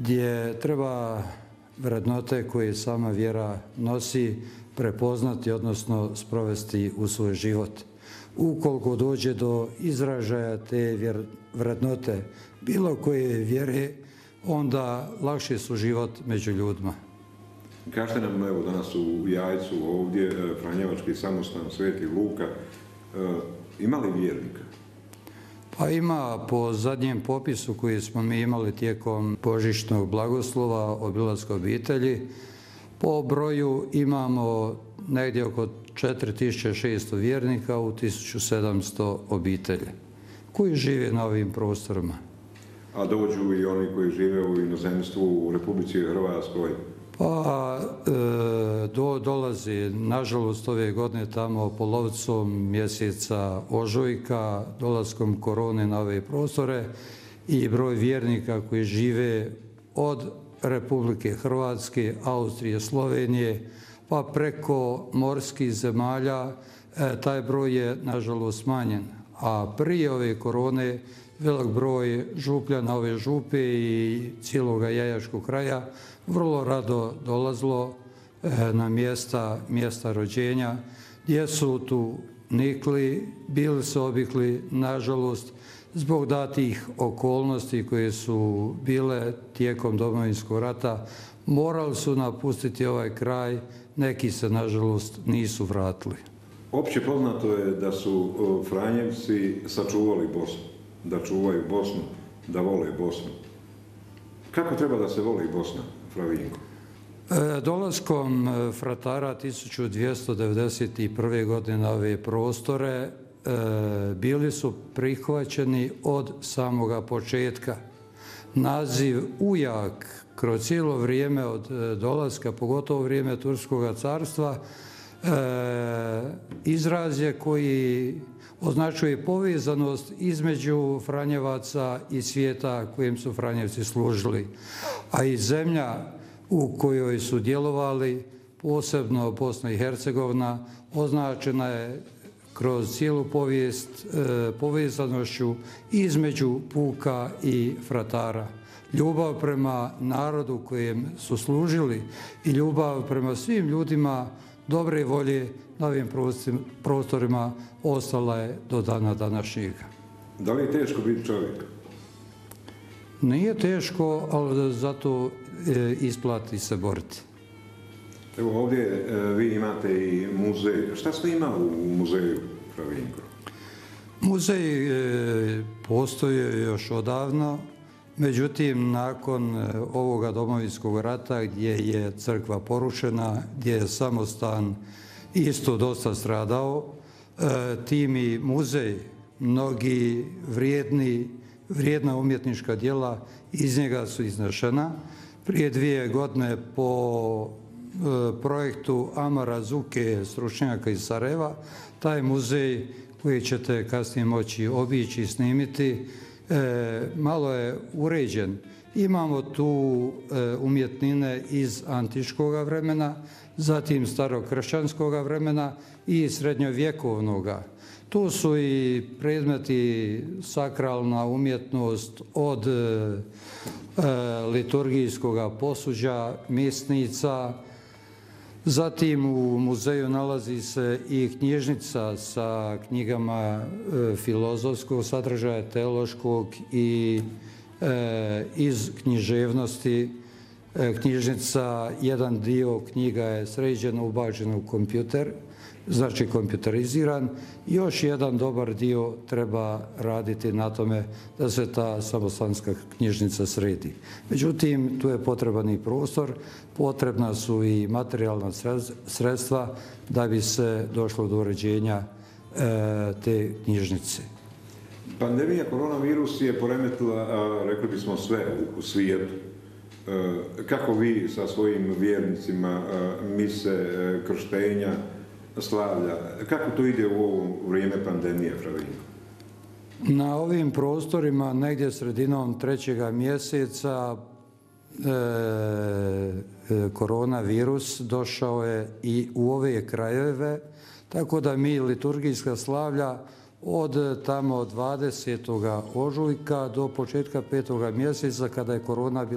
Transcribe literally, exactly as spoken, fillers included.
gdje treba vrednote koje sama vjera nosi prepoznati, odnosno sprovesti u svoj život. Ukoliko dođe do izražaja te vrednote bilo koje vjere, onda lakše su život među ljudima. Kažete nam, evo danas u Jajcu ovdje, Franjevački samostan Sveti Luka, ima li vjernika? Pa ima, po zadnjem popisu koji smo mi imali tijekom božićnog blagoslova obilaska obitelji, po broju imamo negdje oko četiri tisuće šesto vjernika u tisuću sedamsto obitelji koji žive na ovim prostorima. A dođu i oni koji žive u inozemstvu u Republici Hrvatskoj? Pa e, do, dolazi, nažalost, ove godine tamo polovicom mjeseca ožujka, dolaskom korone na ove prostore i broj vjernika koji žive od Republike Hrvatske, Austrije, Slovenije, pa preko morskih zemalja, e, taj broj je nažalost smanjen. A prije ove korone velik broj župljana ove župe i cijeloga Jajačkog kraja vrlo rado dolazilo na mjesta, mjesta rođenja, gdje su tu nikli, bili su obikli, nažalost, zbog datih okolnosti koje su bile tijekom Domovinskog rata, morali su napustiti ovaj kraj, neki se, nažalost, nisu vratili. Opće poznato je da su Franjevci sačuvali Bosnu, da čuvaju Bosnu, da vole Bosnu. Kako treba da se voli Bosna, fra Vinko? E, dolaskom fratara tisuću dvjesto devedeset prve. godine na ove prostore e, bili su prihvaćeni od samoga početka. Naziv ujak kroz cijelo vrijeme od dolaska, pogotovo vrijeme Turskog carstva, e, izraz je koji označuje povezanost između Franjevaca i svijeta kojim su Franjevci služili. A i zemlja u kojoj su djelovali, posebno Bosna i Hercegovina, označena je kroz cijelu povijest e, povezanošću između puka i fratara. Ljubav prema narodu kojem su služili i ljubav prema svim ljudima dobre volje na ovim prostorima ostala je do dana današnjega. Da li je teško biti čovjek? Nije teško, ali zato isplati se boriti. Evo ovdje vi imate i muzej. Šta sve ima u muzeju, fra Vinko? Muzej postoji još odavno, međutim, nakon ovoga Domovinskog rata, gdje je crkva porušena, gdje je samostan isto dosta stradao, tim i muzej, mnogi vrijedni, vrijedna umjetnička djela iz njega su iznešena. Prije dvije godine po projektu Amara Zuke, stručnjaka iz Sarajeva, taj muzej koji ćete kasnije moći obići i snimiti, malo je uređen. Imamo tu umjetnine iz antičkog vremena, zatim starokršćanskog vremena i srednjovjekovnog. Tu su i predmeti sakralna umjetnost od liturgijskog posuđa, misnica. Zatim u muzeju nalazi se i knjižnica sa knjigama filozofskog sadržaja, teološkog i iz književnosti. Knjižnica, jedan dio knjiga je sređen, ubačen u kompjuter, znači kompjuteriziran. Još jedan dobar dio treba raditi na tome da se ta samostanska knjižnica sredi. Međutim, tu je potreban i prostor, potrebna su i materijalna sredstva da bi se došlo do uređenja te knjižnice. Pandemija koronavirus je poremetila, rekli bismo, sve u svijetu. Kako vi sa svojim vjernicima mise, krštenja, slavlja, kako to ide u ovo vrijeme pandemije, fra Vinko? Na ovim prostorima, negdje sredinom trećega mjeseca, koronavirus došao je i u ove krajeve, tako da mi liturgijska slavlja od tamo dvadesetog ožujka do početka petog mjeseca, kada je korona bila